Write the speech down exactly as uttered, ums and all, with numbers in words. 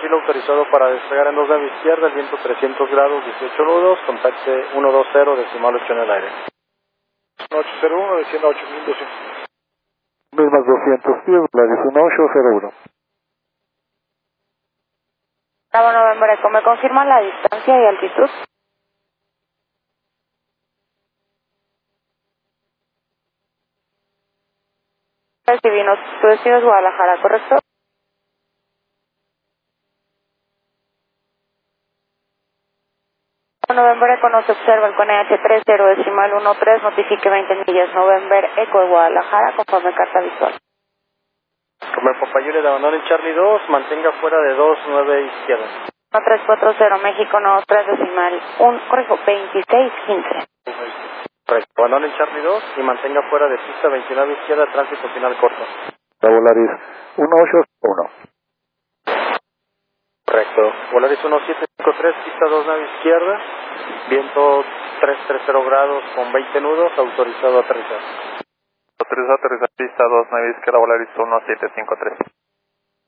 civil autorizado para despegar en dos nave izquierda, el viento trescientos grados, dieciocho nudos, contacte ciento veinte decimal ocho en el aire. ocho cero uno, descienda ocho mil doscientos. Mismas doscientos pies, Volaris uno ocho cero uno. Bravo November Eco, ¿me confirma la distancia y altitud? Recibimos, tu destino es Guadalajara, ¿correcto? November Eco nos observa el con E H tres cero decimal uno tres, notifique veinte millas. November Eco de Guadalajara, conforme carta visual. Como Popayule de abandono en Charlie dos, mantenga fuera de dos nueve izquierda. uno tres cuatro cero, México, no, tres decimal uno, correcto, veintiséis quince. Correcto, abandono en Charlie dos y mantenga fuera de pista veintinueve izquierda, tránsito final corto. Volaris uno ocho uno. Correcto, Volaris uno siete cinco tres, pista dos nave izquierda, viento trescientos treinta grados con veinte nudos, autorizado a aterrizar. Autorizado a aterrizar pista dos nave izquierda, Volaris uno siete cinco tres.